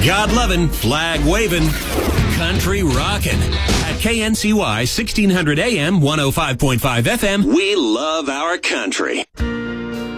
God-loving, flag-waving, country rockin'. At KNCY 1600 AM, 105.5 FM, we love our country.